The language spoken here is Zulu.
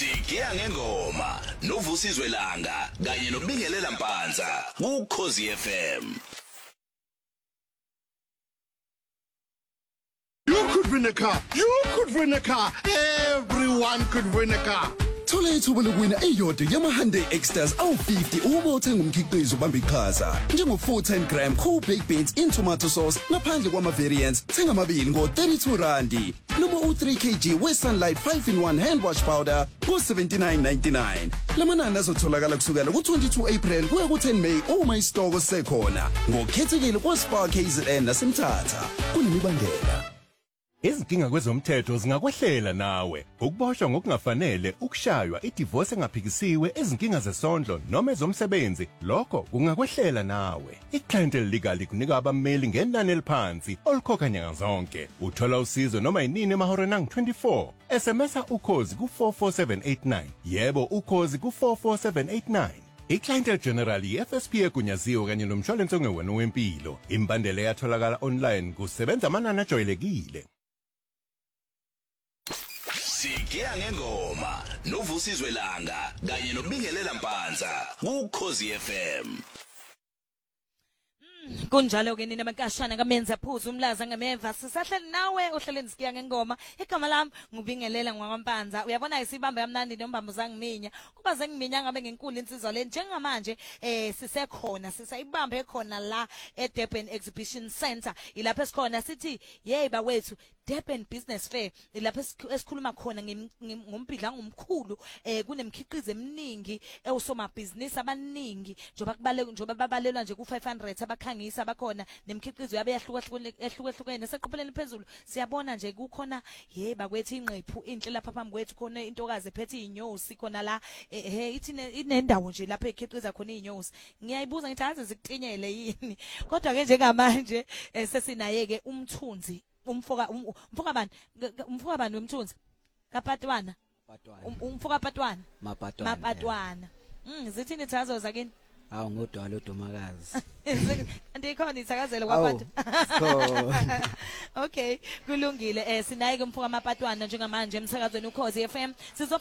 Sikia ngengoma novusizwe langa kanye nobingelela Mpanza kuKhosi FM. You could win a car. You could win a car. Everyone could win a car. Thola ithuba lokuwina eyodwa yama-Hyundai Extras awu-50 uma uthenga umkhiqizo ubamba iqhaza. Njengo-410 gram whole baked beans in tomato sauce ngaphandle kwama-variants. Thenga amabili ngo-R32. Noma u-3 kg we-Sunlight 5-in-1 hand wash powder ngo-R79.99. Lamanani azotholakala kusukela ku-22 April kuya ku-10 May uma isitoko sekhona. Ngokukhethekile kwa-Spar KZN naseMthatha. Kunemibandela. Izinkinga kwezomthetho zingakwehlela nawe. Ukuboshwa ngokungafanele, ukushaywa, idivorce engaphikisiwe, izinkinga zesondlo noma ezomsebenzi, lokho kungakwehlela nawe. iClientele Legal kunika abameli ngenani eliphansi olikhokha nyanga zonke. Uthola usizo noma yinini emahoreni angu-24. SMSa ukhozi ku44789. Yebo, ukhozi ku44789. iClientele General FSP egunyaziwe kanye nomshwalense ongewena wempilo. Imbandela yatholakala online kusebenza amanani ajwayelekile. Sikia ngengoma novusizwe langa kanye nobingelela Mpanza kuKhosi FM. Kunjalo ke nina mankashana kamenza phuzu umlaza ngemeva sisahleli nawe ohleleni sikia ngengoma igama lami ngubingelela ngwampanza uyabona isibamba yamnandi nombambo zangiminya kuba zengiminya ngabe ngenkulu insizwa le njengamanje sisekhona sisayibambe khona la eDurban Exhibition Center ilapha esikhona sithi yeba wethu Durban Business Fair ilapha esikhuluma khona ngombidla ngomkhulu kunemkhiqizo eminingi ewusomabhizinisi abaningi njoba babalelwa nje ku500 abakhangisa bakhona nemkhiqizo yabe yahlukahlukene seqopheleni phezulu siyabona nje kukhona yeba kwethu inqephu inhle lapha phambi kwethu khona intokazi ephethe inyosi khona la ithi inendawo nje lapha ekhiqiza khona inyosi ngiyayibuza ngithi aze zikutinyele yini kodwa ke njengamanje sesinaye ke umthunzi umfoka bani wemthunzi kaPatwana umfoka Patwana Mapatwana zithini ithazo zakini awu ngodwala odomakazi andikhona ithakazelo kwabantu okay kulungile sinaye ke umfoka Mapatwana njengamanje emsakazweni uKhosi FM